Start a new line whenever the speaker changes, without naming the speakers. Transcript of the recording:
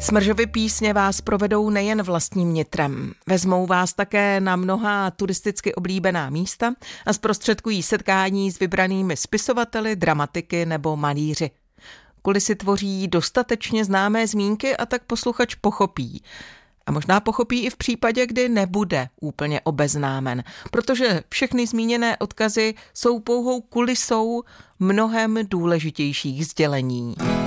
Smržovy písně vás provedou nejen vlastním nitrem. Vezmou vás také na mnohá turisticky oblíbená místa a zprostředkují setkání s vybranými spisovateli, dramatiky nebo malíři. Kulisy tvoří dostatečně známé zmínky a tak posluchač pochopí. A možná pochopí i v případě, kdy nebude úplně obeznámen, protože všechny zmíněné odkazy jsou pouhou kulisou mnohem důležitějších sdělení.